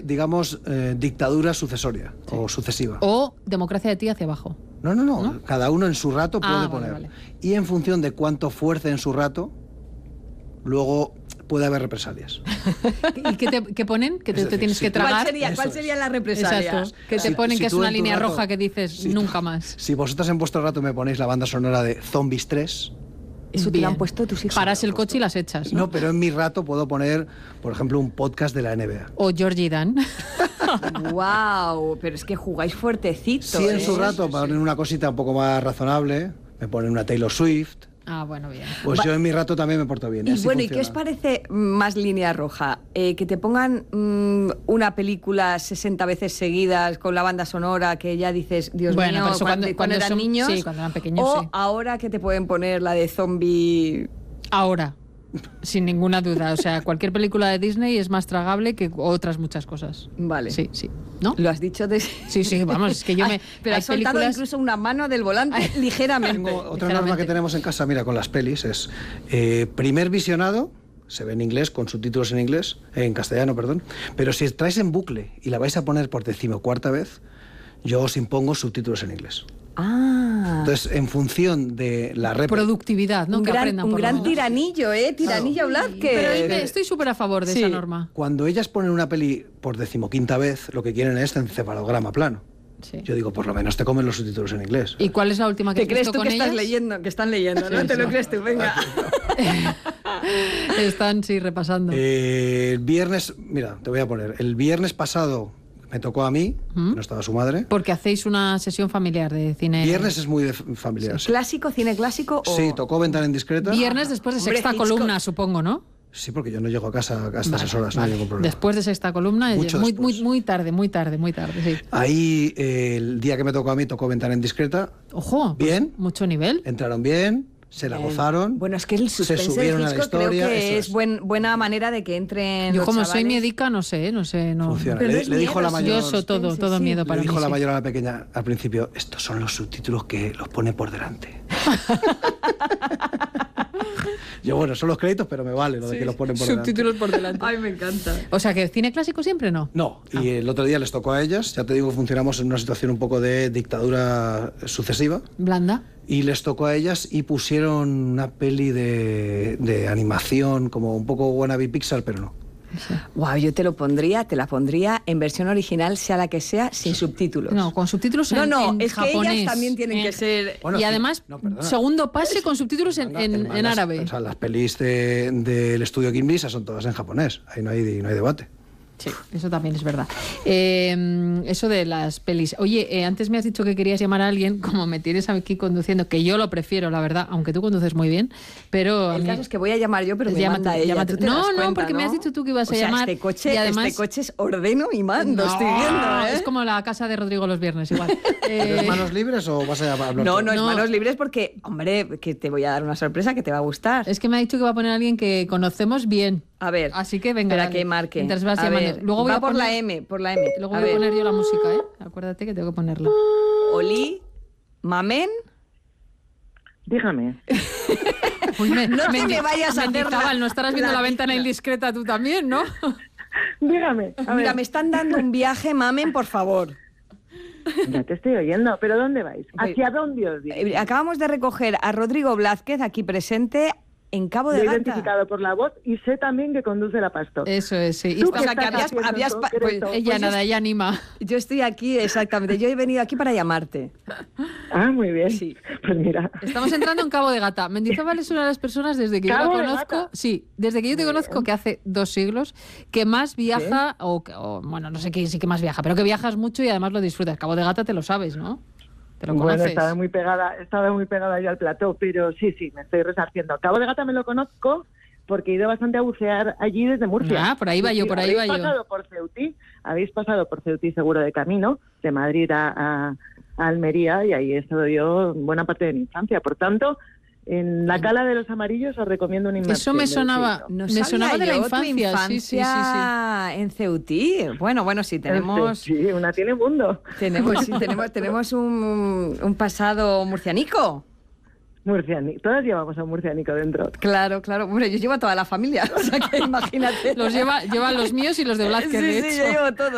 digamos, dictadura sucesoria o sucesiva. O democracia de ti hacia abajo. No. Cada uno en su rato puede poner. Vale. Y en función de cuánto fuerce en su rato, luego puede haber represalias. ¿Y qué ponen? ¿Que te tienes que tragar? ¿Cuál sería la represalia? Exacto. Que te ponen si que es tú una en tu línea rato- roja que dices nunca más. Si vosotros en vuestro rato me ponéis la banda sonora de Zombies 3... Eso te lo han Bien. puesto tus hijos. Paras el coche y las echas, ¿no? No, pero en mi rato puedo poner, por ejemplo, un podcast de la NBA. O Georgie Dan. ¡Wow! Pero es que jugáis fuertecito. Sí, en su rato, para poner una cosita un poco más razonable, me ponen una Taylor Swift. Ah, bueno, bien. Pues yo en mi rato también me porto bien. Y así bueno, ¿y funciona. qué os parece más línea roja? Que te pongan una película 60 veces seguidas con la banda sonora que ya dices, Dios Bueno, mío, pero eso cuando eran niños. Sí, cuando eran pequeños, o sí. ahora que te pueden poner la de zombie. Ahora, sin ninguna duda. O sea, cualquier película de Disney es más tragable que otras muchas cosas. Vale. Sí. ¿No? Lo has dicho de... Sí, vamos, es que yo me... Pero hay has soltado películas... incluso una mano del volante ligeramente. Tengo otra ligeramente. norma que tenemos en casa, mira, con las pelis, es primer visionado, se ve en inglés, con subtítulos en inglés, en castellano, perdón, pero si traes en bucle y la vais a poner por 14ª vez, yo os impongo subtítulos en inglés. Ah. Entonces, en función de la Productividad, ¿no? Un Que gran, aprendan un por lo gran menos. tiranillo, Tiranillo Blázquez. Pero ahí estoy súper a favor de Sí. esa norma. Cuando ellas ponen una peli por 15ª vez, lo que quieren es encefalograma plano. Sí. Yo digo, por lo menos te comen los subtítulos en inglés. ¿Y cuál es la última que ¿Te has crees visto tú con que estás ellas? leyendo? Que están leyendo, ¿no? Sí, ¿Te lo sí. crees tú? Venga. Están, sí, repasando. El viernes, mira, te voy a poner, el viernes pasado me tocó a mí, que no estaba su madre. Porque hacéis una sesión familiar de cine. Viernes es muy familiar. Sí. ¿Clásico, cine clásico o...? Sí, tocó Ventana Indiscreta. Viernes después de Hombre, sexta Hitchcock. columna, supongo, ¿no? Sí, porque yo no llego a casa hasta esas horas, no Vale. hay ningún problema. Después de sexta columna, Mucho muy, después. muy tarde, sí. Ahí, el día que me tocó a mí, tocó Ventana Indiscreta. Ojo, pues Bien. mucho nivel. Entraron bien, se la gozaron. Bueno, es que el se suspense de subieron a la Hitchcock creo historia. que eso es buena manera de que entren Yo los como soy chavales. miedica, no sé. No. Funciona. Pero no Le, es le dijo miedo, la es mayor. Yo eso todo sí. miedo Le para dijo mí. la sí. mayor a la pequeña al principio, estos son los subtítulos que los pone por delante. Yo, bueno, son los créditos, pero me vale lo de que los ponen por delante. Subtítulos por delante. Ay, me encanta. O sea, que cine clásico siempre no. No, y el otro día les tocó a ellas, ya te digo, funcionamos en una situación un poco de dictadura sucesiva, Blanda. y les tocó a ellas y pusieron una peli de animación, como un poco wannabe Pixar, pero no. Wow, yo te la pondría en versión original, sea la que sea, sin subtítulos. No, con subtítulos No, en es que japonés. ellas también tienen que ser... Bueno, y sí, además, no, perdona. segundo pase con subtítulos en Las- árabe. O sea, las pelis del estudio Ghibli esas son todas en japonés, ahí no hay debate. Sí, eso también es verdad. Eso de las pelis. Oye, antes me has dicho que querías llamar a alguien, como me tienes aquí conduciendo, que yo lo prefiero, la verdad, aunque tú conduces muy bien, pero... a El mí- caso es que voy a llamar yo, pero me Llámate, manda ella. llámate. ¿Tú te No, das no, cuenta, porque me has dicho tú que ibas a O sea, llamar, Este coche, y además- este coche es ordeno y mando, No, estoy viendo, ¿eh? Es como la casa de Rodrigo los viernes, igual. ¿Eres manos libres o vas a hablar? No, tú? no, es No. manos libres porque, hombre, que te voy a dar una sorpresa que te va a gustar. Es que me ha dicho que va a poner a alguien que conocemos bien. A ver. Así que venga, Espera dale. que marque. Mientras vas A llamando. ver, Luego voy va a por poner- la M, por la M. Luego A voy a ver. poner yo la música, ¿eh? Acuérdate que tengo que ponerla. Oli, Mamen. Dígame. Uy, No te me vayas a hacer Mendizábal, no estarás viendo la ventana pista. indiscreta tú también, ¿no? Dígame. A Mira, ver, me están dando un viaje, Mamen, por favor. ya te estoy oyendo, pero ¿dónde vais? ¿Hacia dónde os dirigís? Acabamos de recoger a Rodrigo Blázquez, aquí presente, en Cabo Lo de he Gata. identificado por la voz y sé también que conduce la Pastor. Eso es, sí. Y ¿Tú está- O sea, qué que estás haciendo en habías concreto? pues, ella nada, ella anima. Yo estoy aquí, exactamente. Yo he venido aquí para llamarte. Ah, muy bien. Sí. Pues mira. Estamos entrando en Cabo de Gata. Mendizábal es una de las personas desde que yo la ¿Cabo de conozco, Gata? sí, desde que yo te conozco, que hace 2 siglos, que más viaja, bueno, no sé quién sí que más viaja, pero que viajas mucho y además lo disfrutas. Cabo de Gata te lo sabes, ¿no? Te lo Bueno, conoces. estaba muy pegada yo al plató, pero sí, me estoy resarciendo. Cabo de Gata me lo conozco porque he ido bastante a bucear allí desde Murcia. Ah, por ahí va yo, por ahí va yo. Habéis pasado por Ceutí seguro de camino, de Madrid a Almería, y ahí he estado yo buena parte de mi infancia. Por tanto, en la Cala de los Amarillos os recomiendo una inmersión. Eso me del sonaba, siglo. me sonaba de la yo tu infancia. Sí, sí, sí, sí. en Ceutí. Bueno, sí, tenemos... Sí, una tiene mundo. Tenemos un pasado murcianico. Murciánico. Todas llevamos a un murciánico dentro. Claro. Bueno, yo llevo a toda la familia, o sea que imagínate. Llevan los míos y los de Blázquez, Sí, de sí, hecho. yo llevo todo.